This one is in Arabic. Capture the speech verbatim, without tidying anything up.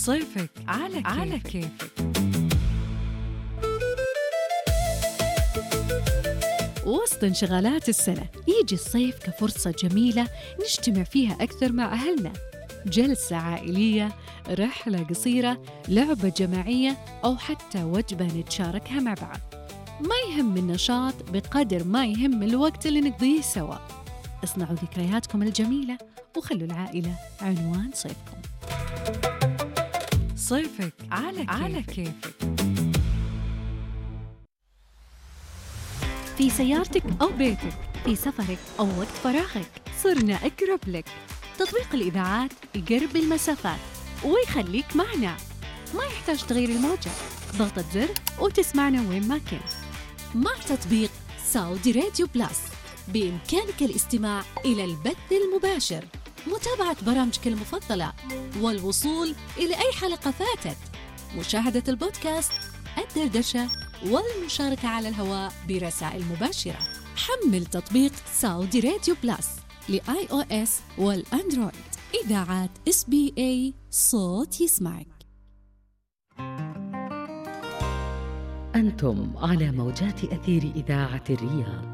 صيفك على كيفك, على كيفك. وسط انشغالات السنة يجي الصيف كفرصة جميلة نجتمع فيها أكثر مع أهلنا. جلسة عائلية، رحلة قصيرة، لعبة جماعية، أو حتى وجبة نتشاركها مع بعض. ما يهم النشاط بقدر ما يهم الوقت اللي نقضيه سوا. اصنعوا ذكرياتكم الجميلة وخلوا العائلة عنوان صيفكم. صيفك على كيفك, على كيفك. في سيارتك أو بيتك، في سفرك أو وقت فراغك، صرنا أقرب لك. تطبيق الإذاعات يقرب المسافات ويخليك معنا. ما يحتاج تغيير الموجة، ضغطة زر وتسمعنا وين ما كنت. مع تطبيق سعودي راديو بلاس بإمكانك الاستماع إلى البث المباشر، متابعة برامجك المفضلة، والوصول إلى أي حلقة فاتت، مشاهدة البودكاست، الدردشة، والمشاركة على الهواء برسائل مباشرة. حمل تطبيق سعودي راديو بلاس لآي أو إس والأندرويد. إذاعات إس بي إي، صوت يسمعك. أنتم على موجات أثير إذاعة الرياض.